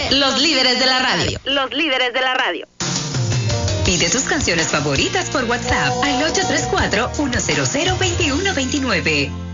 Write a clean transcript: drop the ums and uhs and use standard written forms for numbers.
Los líderes de la radio. Los líderes de la radio. Pide tus canciones favoritas por WhatsApp al 834-100-2129.